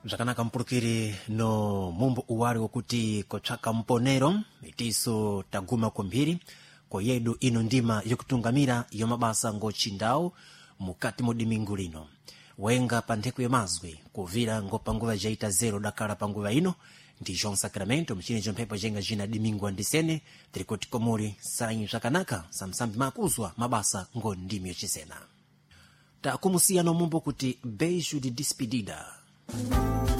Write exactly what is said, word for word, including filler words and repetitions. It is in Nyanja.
zvakanaka mpulukiri no mumbo uwari wokuti kotsvaka mponero itiso taguma kumphiri koyedu ino ndima yokutungamira yomabasa ngochindawu mukati mudimingu lino wenga pa ntheko yomazwi kuvira ngopanguva jaita zero dakala panguva ino ndi João Sacramento mchini chomphepo jenga jina dimingu andisene tirikuti komuli sanyi zvakanaka samsambi makuzwa mabasa ngo ndimi yochisena takumusiya no mumbo kuti beijo de despedida.